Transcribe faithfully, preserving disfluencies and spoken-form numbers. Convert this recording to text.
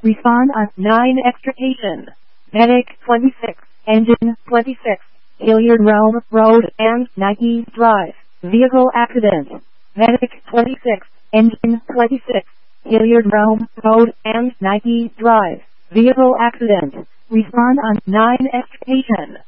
Respond on nine extrication. Medic twenty-six, engine twenty-six, Hilliard Realm Road and Nike Drive. Vehicle accident. Medic twenty-six, engine twenty-six, Hilliard Realm Road and Nike Drive. Vehicle accident. Respond on nine extrication.